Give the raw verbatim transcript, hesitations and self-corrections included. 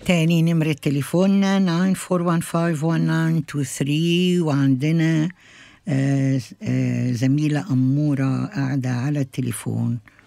تاني نمرة تليفوننا ناين فور وان فايف وان ناين تو ثري، وعندنا آه آه زميلة أمورة قاعدة على التليفون.